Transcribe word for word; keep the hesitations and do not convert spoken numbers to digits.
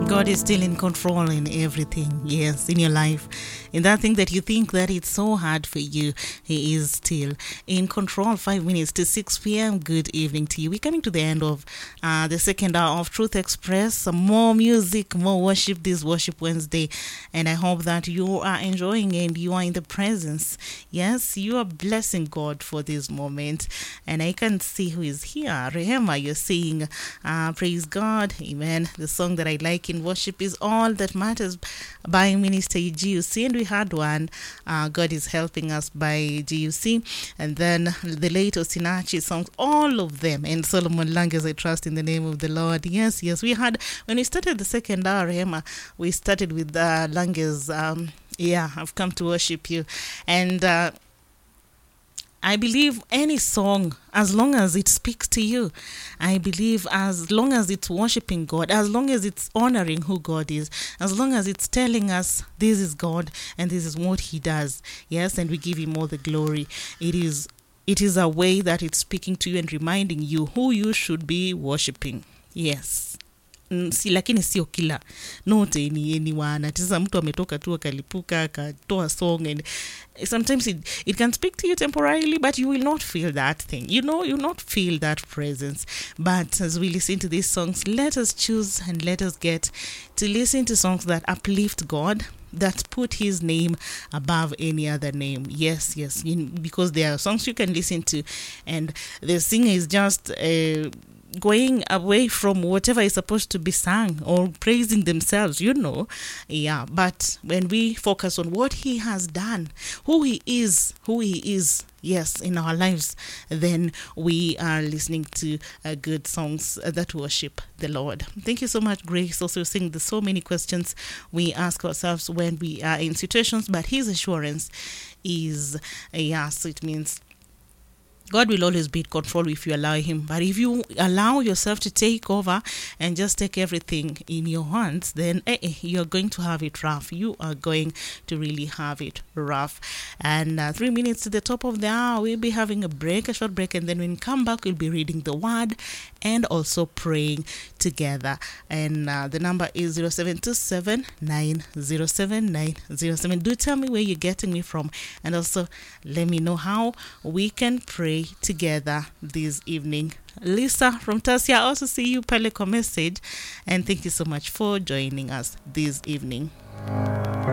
God is still in control in everything, yes, in your life. In that thing that you think that it's so hard for you, He is still in control. Five minutes to six p.m. Good evening to you. We're coming to the end of uh, the second hour of Truth Express. Some more music, more worship this Worship Wednesday. And I hope that you are enjoying and you are in the presence. Yes, you are blessing God for this moment. And I can see who is here. Rehema, you're saying, uh, praise God. Amen. The song that I like in worship is All That Matters by Minister G U C. And we had one, uh, God is Helping Us by G U C. And then the late Osinachi songs, all of them. And Solomon Langes, I trust in the name of the Lord. Yes, yes. We had, when we started the second hour, Rehema, we started with uh, Langes. Um, yeah, I've come to worship you. And uh, I believe any song, as long as it speaks to you, I believe as long as it's worshiping God, as long as it's honoring who God is, as long as it's telling us this is God and this is what He does, yes, and we give Him all the glory, it is it is a way that it's speaking to you and reminding you who you should be worshiping. Yes. Si, lakini sio kila note ni anyone. Atiza mtu ametoka tu akalipuka akatoa song, and sometimes it, it can speak to you temporarily, but you will not feel that thing. You know, you will not feel that presence. But as we listen to these songs, let us choose and let us get to listen to songs that uplift God, that put His name above any other name. Yes, yes, you, because there are songs you can listen to and the singer is just uh, going away from whatever is supposed to be sung or praising themselves, you know. Yeah, but when we focus on what He has done, who He is, who He is, yes, in our lives, then we are listening to uh, good songs uh, that worship the Lord. Thank you so much, Grace. Also saying there's so many questions we ask ourselves when we are in situations, but His assurance is a yes. It means God will always be in control if you allow Him. But if you allow yourself to take over and just take everything in your hands, then eh, eh, you're going to have it rough. You are going to really have it rough. And uh, three minutes to the top of the hour, we'll be having a break, a short break. And then when we come back, we'll be reading the Word and also praying together. And uh, the number is zero seven two seven, nine zero seven, nine zero seven. Do tell me where you're getting me from. And also let me know how we can pray together this evening. Lisa from Tasia, I also see you, Pele, message, and thank you so much for joining us this evening.